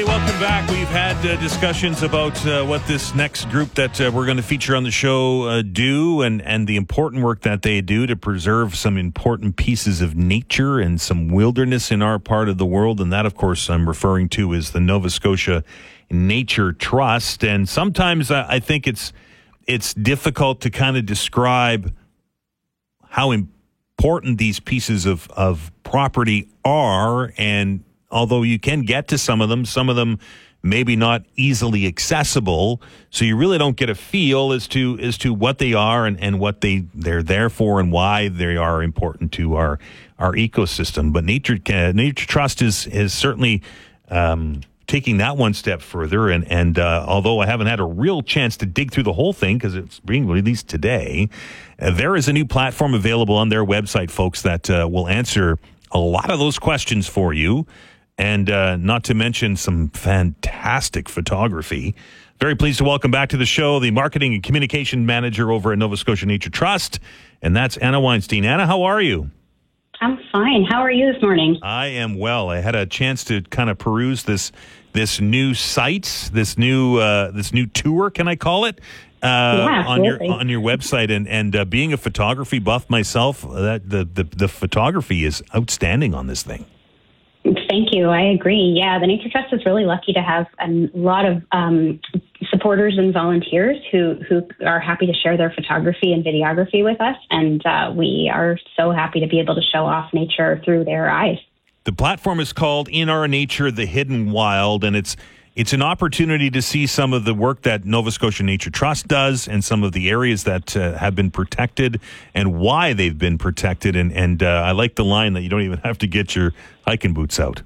Welcome back. We've had discussions about what this next group that we're going to feature on the show do and the important work that they do to preserve some important pieces of nature and some wilderness in our part of the world. And that, of course, I'm referring to is the Nova Scotia Nature Trust. And sometimes I think it's difficult to kind of describe how important these pieces of property are, and although you can get to some of them maybe not easily accessible, so you really don't get a feel as to what they are and what they're there for and why they are important to our ecosystem. But Nature Trust is certainly taking that one step further, and although I haven't had a real chance to dig through the whole thing because it's being released today, there is a new platform available on their website, folks, that will answer a lot of those questions for you. And not to mention some fantastic photography. Very pleased to welcome back to the show the Marketing and Communication Manager over at Nova Scotia Nature Trust, and that's Anna Weinstein. Anna, how are you? I'm fine. How are you this morning? I am well. I had a chance to kind of peruse this new site, this new tour, can I call it? On your website, and being a photography buff myself, that the photography is outstanding on this thing. Thank you. I agree. Yeah, the Nature Trust is really lucky to have a lot of supporters and volunteers who are happy to share their photography and videography with us, and we are so happy to be able to show off nature through their eyes. The platform is called In Our Nature, The Hidden Wild, and it's an opportunity to see some of the work that Nova Scotia Nature Trust does and some of the areas that have been protected and why they've been protected. And I like the line that you don't even have to get your hiking boots out.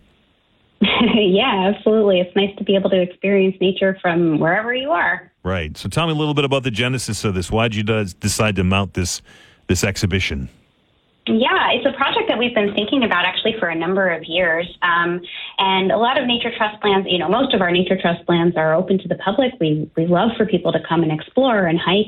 Yeah, absolutely. It's nice to be able to experience nature from wherever you are. Right. So tell me a little bit about the genesis of this. Why did you decide to mount this exhibition? Yeah, it's a project that we've been thinking about actually for a number of years. And a lot of Nature Trust lands, most of our Nature Trust lands are open to the public. We love for people to come and explore and hike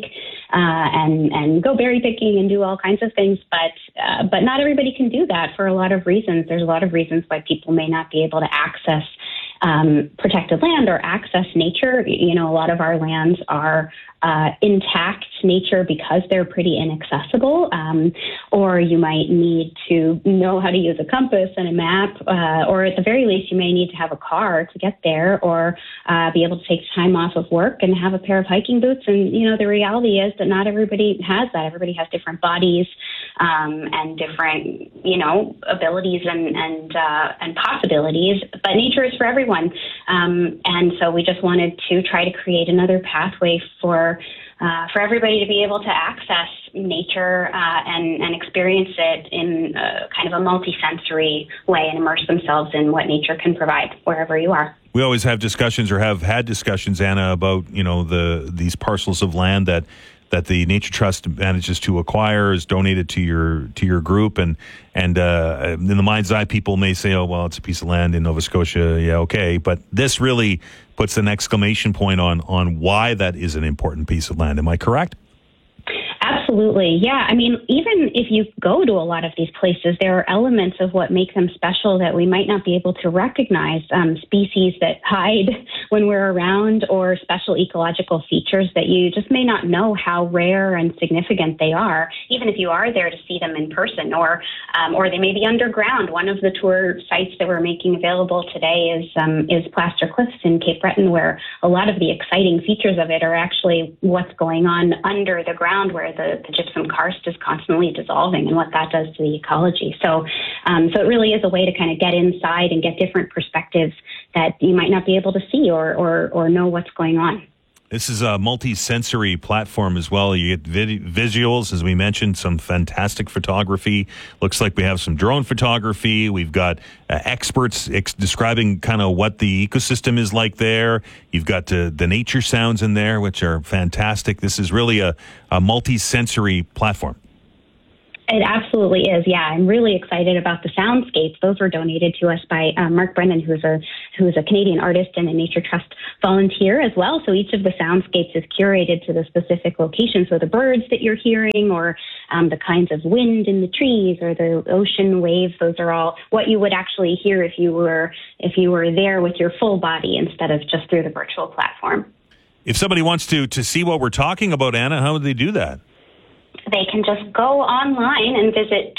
and go berry picking and do all kinds of things. But not everybody can do that for a lot of reasons. There's a lot of reasons why people may not be able to access protected land or access nature. A lot of our lands are intact nature because they're pretty inaccessible, or you might need to know how to use a compass and a map, or at the very least you may need to have a car to get there, or be able to take time off of work and have a pair of hiking boots. And the reality is that not everybody has that. Everybody has different bodies and different abilities and possibilities, but nature is for everyone. And so we just wanted to try to create another pathway for everybody to be able to access nature and experience it in kind of a multi-sensory way and immerse themselves in what nature can provide wherever you are. We always have discussions, or have had discussions, Anna, about these parcels of land that the Nature Trust manages to acquire, is donated to your group, and in the mind's eye, people may say, "Oh, well, it's a piece of land in Nova Scotia, yeah, okay." But this really puts an exclamation point on why that is an important piece of land. Am I correct? Absolutely. Yeah. I mean, even if you go to a lot of these places, there are elements of what make them special that we might not be able to recognize, species that hide when we're around, or special ecological features that you just may not know how rare and significant they are, even if you are there to see them in person, or they may be underground. One of the tour sites that we're making available today is Plaster Cliffs in Cape Breton, where a lot of the exciting features of it are actually what's going on under the ground, where the gypsum karst is constantly dissolving and what that does to the ecology. So it really is a way to kind of get inside and get different perspectives that you might not be able to see or know what's going on. This is a multi-sensory platform as well. You get visuals, as we mentioned, some fantastic photography. Looks like we have some drone photography. We've got experts describing kind of what the ecosystem is like there. You've got the nature sounds in there, which are fantastic. This is really a multi-sensory platform. It absolutely is. Yeah, I'm really excited about the soundscapes. Those were donated to us by Mark Brennan, who's a Canadian artist and a Nature Trust volunteer as well. So each of the soundscapes is curated to the specific location. So the birds that you're hearing, or the kinds of wind in the trees, or the ocean waves, those are all what you would actually hear if you were there with your full body instead of just through the virtual platform. If somebody wants to see what we're talking about, Anna, how would they do that? They can just go online and visit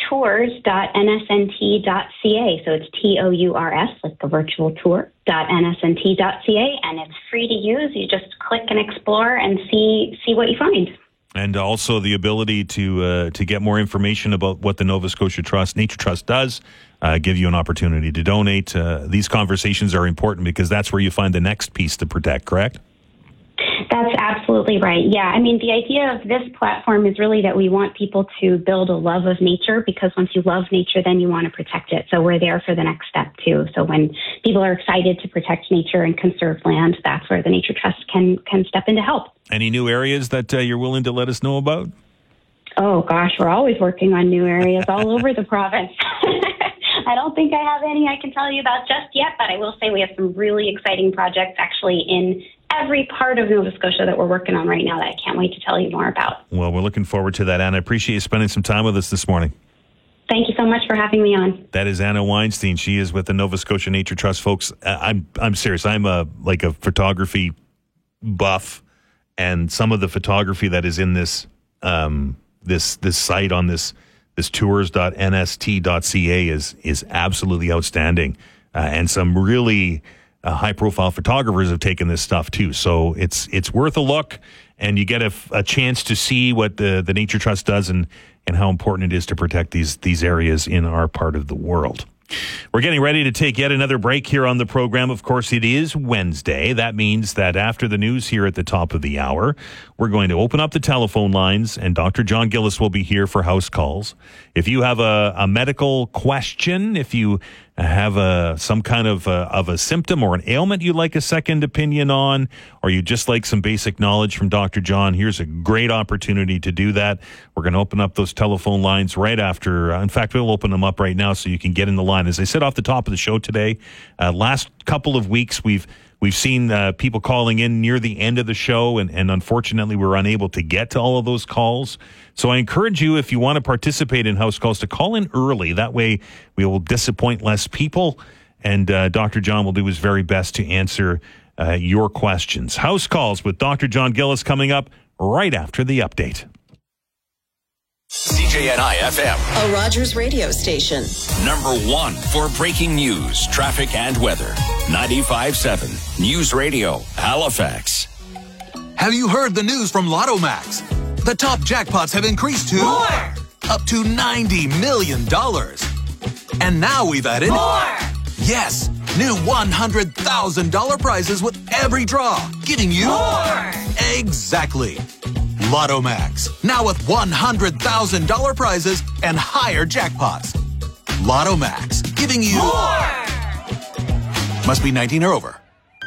tours.nsnt.ca. So it's TOURS, like the virtual tour.nsnt.ca, and it's free to use. You just click and explore and see what you find. And also the ability to get more information about what the Nova Scotia Nature Trust does, give you an opportunity to donate. These conversations are important because that's where you find the next piece to protect, correct? That's absolutely right. Yeah. I mean, the idea of this platform is really that we want people to build a love of nature, because once you love nature, then you want to protect it. So we're there for the next step too. So when people are excited to protect nature and conserve land, that's where the Nature Trust can step in to help. Any new areas that you're willing to let us know about? Oh gosh, we're always working on new areas all over the province. I don't think I have any I can tell you about just yet, but I will say we have some really exciting projects actually in every part of Nova Scotia that we're working on right now that I can't wait to tell you more about. Well, we're looking forward to that, Anna. I appreciate you spending some time with us this morning. Thank you so much for having me on. That is Anna Weinstein. She is with the Nova Scotia Nature Trust, folks. I'm serious. I'm a photography buff, and some of the photography that is in this this site on this tours.nst.ca is absolutely outstanding, and some really high-profile photographers have taken this stuff too. So it's worth a look, and you get a chance to see what the Nature Trust does and how important it is to protect these areas in our part of the world. We're getting ready to take yet another break here on the program. Of course, it is Wednesday. That means that after the news here at the top of the hour, we're going to open up the telephone lines, and Dr. John Gillis will be here for house calls. If you have a medical question, if you have some kind of a symptom or an ailment you'd like a second opinion on, or you just like some basic knowledge from Dr. John, here's a great opportunity to do that. We're going to open up those telephone lines right after. In fact, we'll open them up right now so you can get in the line. As I said off the top of the show today, last couple of weeks we've seen people calling in near the end of the show, and unfortunately we're unable to get to all of those calls. So I encourage you, if you want to participate in house calls, to call in early. That way we will disappoint less people, and Dr. John will do his very best to answer your questions. House calls with Dr. John Gillis coming up right after the update. CJNI FM, a Rogers radio station. Number one for breaking news, traffic, and weather. 95.7 News Radio, Halifax. Have you heard the news from Lotto Max? The top jackpots have increased to more, up to $90 million. And now we've added more. Yes, new $100,000 prizes with every draw, giving you more. Exactly. Lotto Max, now with $100,000 prizes and higher jackpots. Lotto Max, giving you more. Must be 19 or over.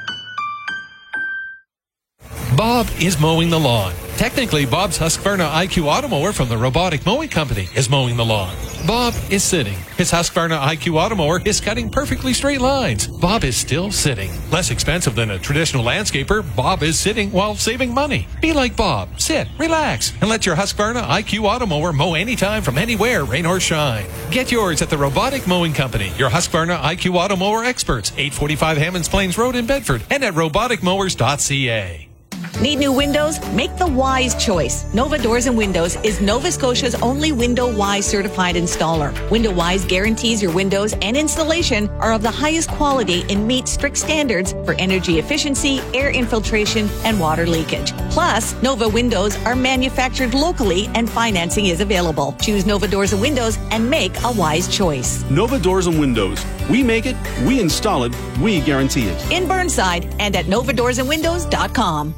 Bob is mowing the lawn. Technically, Bob's Husqvarna IQ Automower from the Robotic Mowing Company is mowing the lawn. Bob is sitting. His Husqvarna IQ Automower is cutting perfectly straight lines. Bob is still sitting. Less expensive than a traditional landscaper, Bob is sitting while saving money. Be like Bob. Sit, relax, and let your Husqvarna IQ Automower mow anytime from anywhere, rain or shine. Get yours at the Robotic Mowing Company, your Husqvarna IQ Automower experts, 845 Hammonds Plains Road in Bedford, and at roboticmowers.ca. Need new windows? Make the wise choice. Nova Doors and Windows is Nova Scotia's only Window Wise certified installer. Window Wise guarantees your windows and installation are of the highest quality and meet strict standards for energy efficiency, air infiltration, and water leakage. Plus, Nova windows are manufactured locally and financing is available. Choose Nova Doors and Windows and make a wise choice. Nova Doors and Windows. We make it, we install it, we guarantee it. In Burnside and at novadoorsandwindows.com.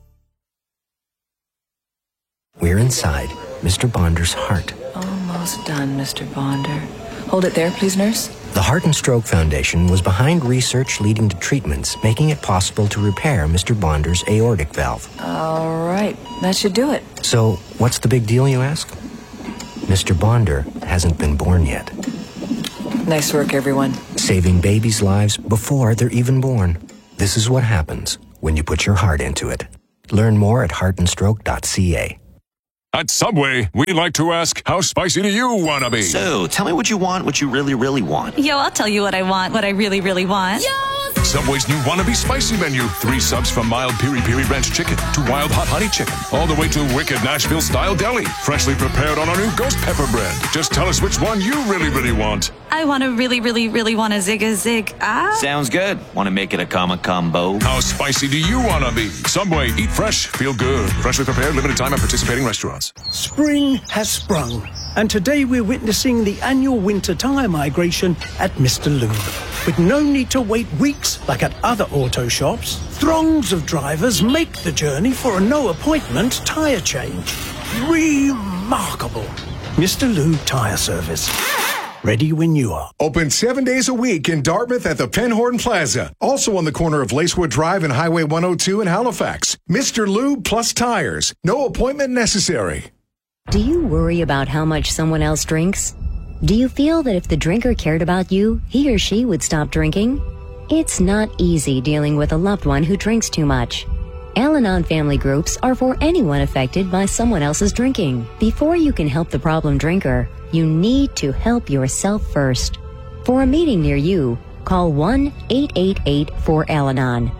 We're inside Mr. Bonder's heart. Almost done, Mr. Bonder. Hold it there, please, nurse. The Heart and Stroke Foundation was behind research leading to treatments, making it possible to repair Mr. Bonder's aortic valve. All right, that should do it. So, what's the big deal, you ask? Mr. Bonder hasn't been born yet. Nice work, everyone. Saving babies' lives before they're even born. This is what happens when you put your heart into it. Learn more at heartandstroke.ca. At Subway, we like to ask, how spicy do you want to be? So, tell me what you want, what you really, really want. Yo, I'll tell you what I want, what I really, really want. Yo! Subway's new Wannabe Spicy menu. 3 subs from mild piri-piri ranch chicken to wild hot honey chicken. All the way to wicked Nashville-style deli. Freshly prepared on our new ghost pepper bread. Just tell us which one you really, really want. I want to really, really, really want a zig. Sounds good. Want to make it a combo? How spicy do you want to be? Subway, eat fresh, feel good. Freshly prepared, limited time at participating restaurants. Spring has sprung, and today we're witnessing the annual winter tyre migration at Mr. Lube. With no need to wait weeks like at other auto shops, throngs of drivers make the journey for a no-appointment tyre change. Remarkable. Mr. Lube Tyre Service. Ready when you are. Open 7 days a week in Dartmouth at the Penhorn Plaza. Also on the corner of Lacewood Drive and Highway 102 in Halifax. Mr. Lube plus tires. No appointment necessary. Do you worry about how much someone else drinks? Do you feel that if the drinker cared about you, he or she would stop drinking? It's not easy dealing with a loved one who drinks too much. Al-Anon family groups are for anyone affected by someone else's drinking. Before you can help the problem drinker, you need to help yourself first. For a meeting near you, call 1-888-4-Al-Anon,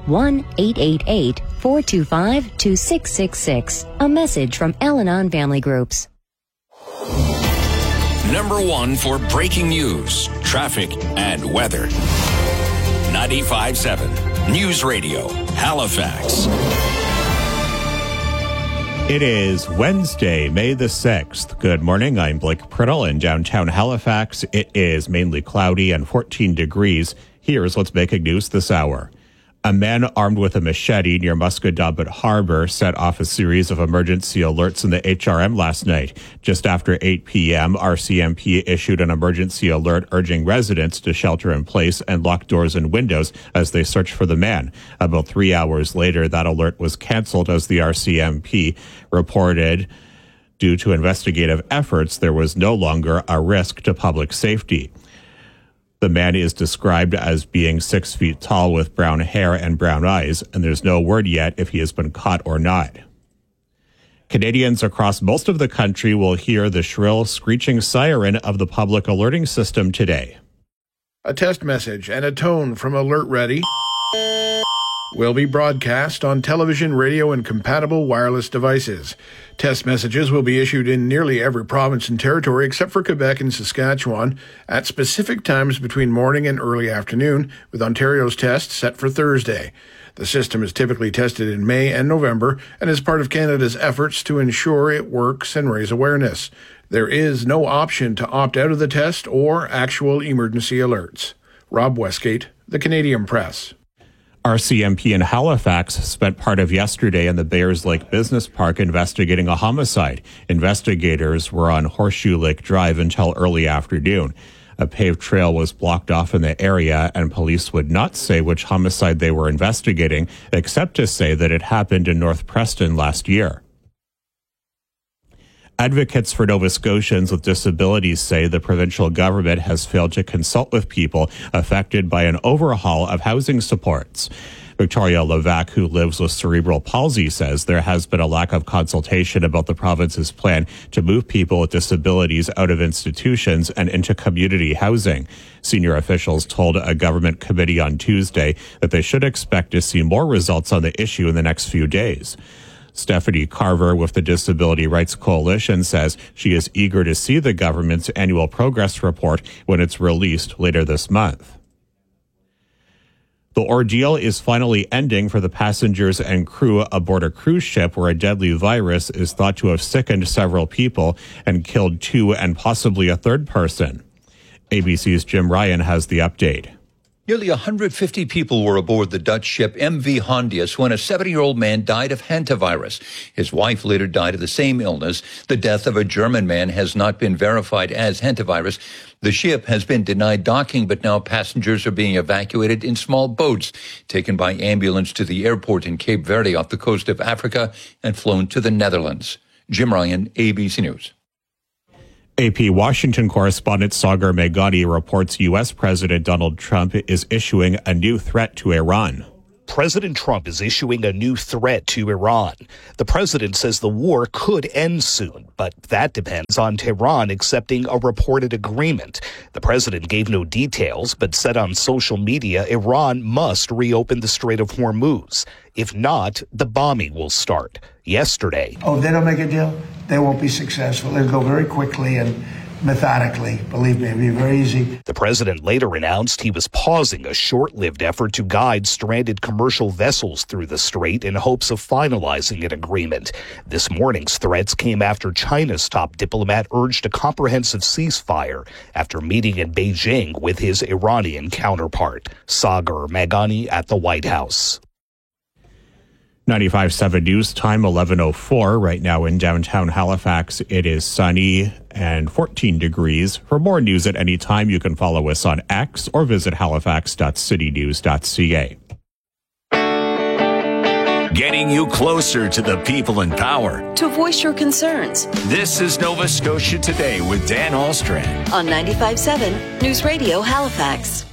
1-888-425-2666. A message from Al-Anon family groups. Number 1 for breaking news, traffic, and weather. 95.7 News Radio, Halifax. It is Wednesday, May the 6th. Good morning. I'm Blake Priddle in downtown Halifax. It is mainly cloudy and 14 degrees. Here's what's making news this hour. A man armed with a machete near Musquodoboit Harbor set off a series of emergency alerts in the HRM last night. Just after 8 p.m., RCMP issued an emergency alert urging residents to shelter in place and lock doors and windows as they search for the man. About 3 hours later, that alert was canceled as the RCMP reported due to investigative efforts, there was no longer a risk to public safety. The man is described as being 6 feet tall with brown hair and brown eyes, and there's no word yet if he has been caught or not. Canadians across most of the country will hear the shrill, screeching siren of the public alerting system today. A test message and a tone from Alert Ready will be broadcast on television, radio, and compatible wireless devices. Test messages will be issued in nearly every province and territory except for Quebec and Saskatchewan at specific times between morning and early afternoon, with Ontario's test set for Thursday. The system is typically tested in May and November and is part of Canada's efforts to ensure it works and raise awareness. There is no option to opt out of the test or actual emergency alerts. Rob Westgate, The Canadian Press. RCMP in Halifax spent part of yesterday in the Bayers Lake Business Park investigating a homicide. Investigators were on Horseshoe Lake Drive until early afternoon. A paved trail was blocked off in the area, and police would not say which homicide they were investigating, except to say that it happened in North Preston last year. Advocates for Nova Scotians with disabilities say the provincial government has failed to consult with people affected by an overhaul of housing supports. Victoria Levac, who lives with cerebral palsy, says there has been a lack of consultation about the province's plan to move people with disabilities out of institutions and into community housing. Senior officials told a government committee on Tuesday that they should expect to see more results on the issue in the next few days. Stephanie Carver with the Disability Rights Coalition says she is eager to see the government's annual progress report when it's released later this month. The ordeal is finally ending for the passengers and crew aboard a cruise ship where a deadly virus is thought to have sickened several people and killed 2 and possibly a third person. ABC's Jim Ryan has the update. Nearly 150 people were aboard the Dutch ship MV Hondius when a 70-year-old man died of hantavirus. His wife later died of the same illness. The death of a German man has not been verified as hantavirus. The ship has been denied docking, but now passengers are being evacuated in small boats, taken by ambulance to the airport in Cape Verde off the coast of Africa and flown to the Netherlands. Jim Ryan, ABC News. AP Washington correspondent Sagar Meghani reports U.S. President Donald Trump is issuing a new threat to Iran. President Trump is issuing a new threat to Iran. The president says the war could end soon, but that depends on Tehran accepting a reported agreement. The president gave no details, but said on social media Iran must reopen the Strait of Hormuz. If not, the bombing will start. Yesterday, if they don't make a deal, they won't be successful. It'll go very quickly and methodically. Believe me, it'll be very easy. The president later announced he was pausing a short-lived effort to guide stranded commercial vessels through the strait in hopes of finalizing an agreement. This morning's threats came after China's top diplomat urged a comprehensive ceasefire after meeting in Beijing with his Iranian counterpart. Sagar Meghani at the White House. 95.7 News Time, 11:04. Right now in downtown Halifax, it is sunny and 14 degrees. For more news at any time, you can follow us on X or visit halifax.citynews.ca. Getting you closer to the people in power. To voice your concerns. This is Nova Scotia Today with Dan Alstrand. On 95.7 News Radio Halifax.